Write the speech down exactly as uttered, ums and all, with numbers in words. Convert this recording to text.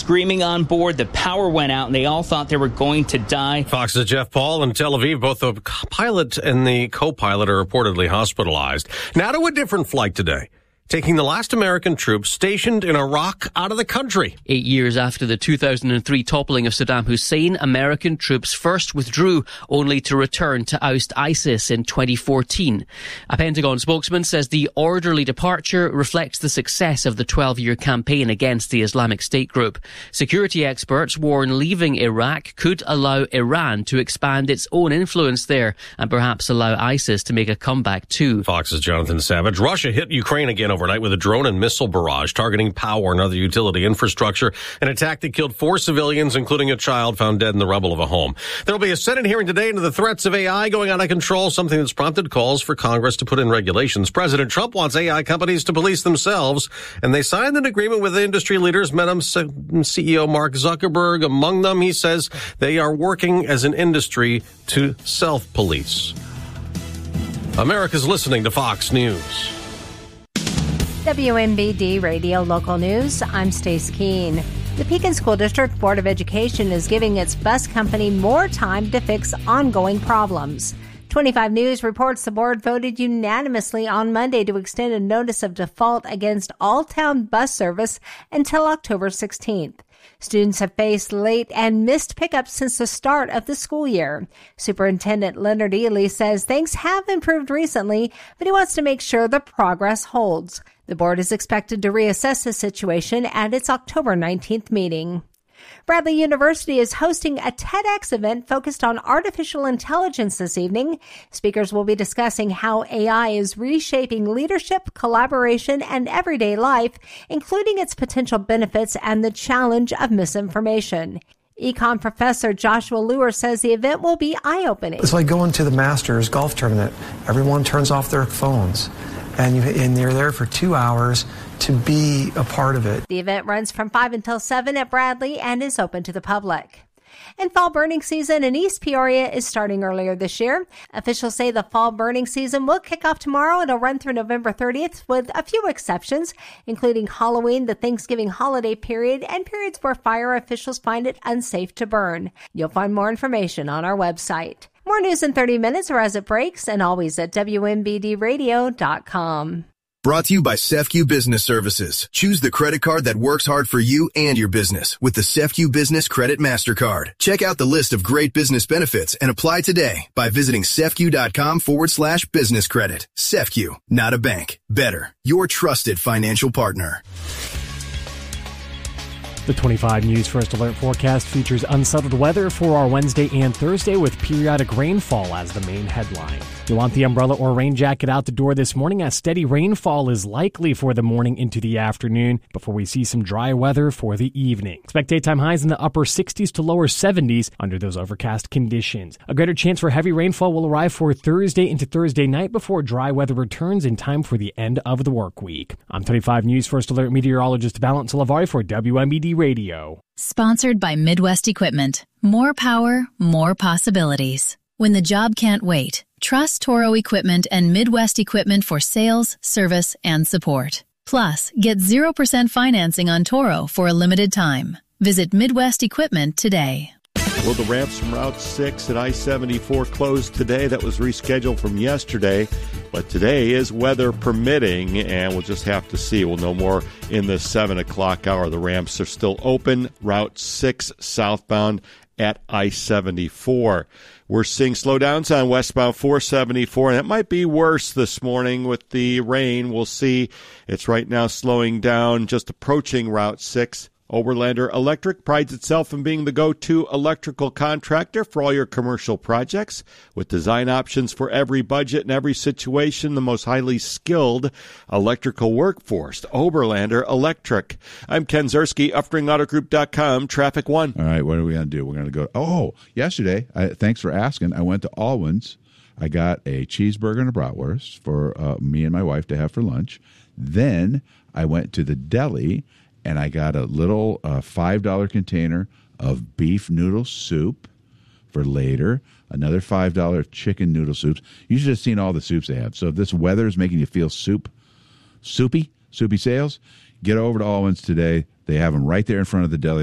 screaming on board. The power went out, and they all thought they were going to die. Fox's Jeff Paul in Tel Aviv. Both the pilot and the co-pilot are reportedly hospitalized. Now to a different flight today, taking the last American troops stationed in Iraq out of the country. Eight years after the two thousand three toppling of Saddam Hussein, American troops first withdrew, only to return to oust ISIS in twenty fourteen. A Pentagon spokesman says the orderly departure reflects the success of the twelve-year campaign against the Islamic State group. Security experts warn leaving Iraq could allow Iran to expand its own influence there and perhaps allow ISIS to make a comeback too. Fox's Jonathan Savage. Russia hit Ukraine again overnight with a drone and missile barrage targeting power and other utility infrastructure. An attack that killed four civilians, including a child found dead in the rubble of a home. There will be a Senate hearing today into the threats of A I going out of control, something that's prompted calls for Congress to put in regulations. President Trump wants A I companies to police themselves, and they signed an agreement with the industry leaders. Meta C E O Mark Zuckerberg among them. He says they are working as an industry to self-police. America's listening to Fox News. W M B D Radio Local News, I'm Stace Keene. The Pekin School District Board of Education is giving its bus company more time to fix ongoing problems. twenty-five News reports the board voted unanimously on Monday to extend a notice of default against all-town bus service until October sixteenth. Students have faced late and missed pickups since the start of the school year. Superintendent Leonard Ely says things have improved recently, but he wants to make sure the progress holds. The board is expected to reassess the situation at its October nineteenth meeting. Bradley University is hosting a TEDx event focused on artificial intelligence this evening. Speakers will be discussing how A I is reshaping leadership, collaboration, and everyday life, including its potential benefits and the challenge of misinformation. Econ professor Joshua Luer says the event will be eye-opening. It's like going to the Masters golf tournament. Everyone turns off their phones, and, you, and they're there for two hours to be a part of it. The event runs from five until seven at Bradley and is open to the public. And fall burning season in East Peoria is starting earlier this year. Officials say the fall burning season will kick off tomorrow. It'll run through November thirtieth with a few exceptions, including Halloween, the Thanksgiving holiday period, and periods where fire officials find it unsafe to burn. You'll find more information on our website. More news in thirty minutes or as it breaks, and always at W M B D radio dot com. Brought to you by C E F C U Business Services. Choose the credit card that works hard for you and your business with the C E F C U Business Credit MasterCard. Check out the list of great business benefits and apply today by visiting cefcu.com forward slash business credit. C E F C U, not a bank. Better. Your trusted financial partner. The twenty-five News First Alert forecast features unsettled weather for our Wednesday and Thursday with periodic rainfall as the main headline. You'll want the umbrella or rain jacket out the door this morning as steady rainfall is likely for the morning into the afternoon before we see some dry weather for the evening. Expect daytime highs in the upper sixties to lower seventies under those overcast conditions. A greater chance for heavy rainfall will arrive for Thursday into Thursday night before dry weather returns in time for the end of the work week. I'm twenty-five News First Alert meteorologist Valent Salavari for W M B D Radio. Sponsored by Midwest Equipment. More power, more possibilities. When the job can't wait, trust Toro Equipment and Midwest Equipment for sales, service, and support. Plus, get zero percent financing on Toro for a limited time. Visit Midwest Equipment today. Well, the ramps from Route six and I seventy-four closed today. That was rescheduled from yesterday. But today is weather permitting, and we'll just have to see. We'll know more in the seven o'clock hour. The ramps are still open. Route six southbound at I seventy-four. We're seeing slowdowns on westbound four seventy-four, and it might be worse this morning with the rain. We'll see. It's right now slowing down, just approaching Route six. Oberlander Electric prides itself in being the go-to electrical contractor for all your commercial projects. With design options for every budget and every situation, the most highly skilled electrical workforce. Oberlander Electric. I'm Ken Zerski, Uftring Auto Group dot com, Traffic One. All right, what are we going to do? We're going to go, oh, yesterday, I, thanks for asking, I went to Alwyn's. I got a cheeseburger and a bratwurst for uh, me and my wife to have for lunch. Then I went to the deli, and I got a little uh, five dollar container of beef noodle soup for later, another five dollar chicken noodle soups. You should have seen all the soups they have. So if this weather is making you feel soup, soupy, soupy sales, get over to Alwyn's today. They have them right there in front of the deli.